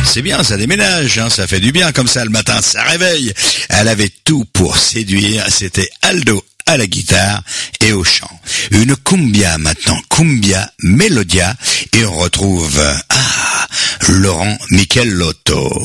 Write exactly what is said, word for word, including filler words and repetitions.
C'est bien, ça déménage, hein, ça fait du bien comme ça le matin, ça réveille. Elle avait tout pour séduire, c'était Aldo à la guitare et au chant. Une cumbia maintenant, cumbia melodia, et on retrouve, ah, Laurent Michelotto.